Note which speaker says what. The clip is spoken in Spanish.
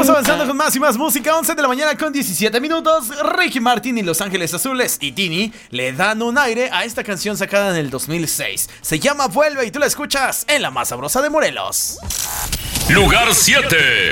Speaker 1: Seguimos avanzando con más y más música. 11 de la mañana con 17 minutos. Ricky Martin y Los Ángeles Azules y Tini le dan un aire a esta canción sacada en el 2006. Se llama Vuelve y tú la escuchas en la más sabrosa de Morelos.
Speaker 2: Lugar 7.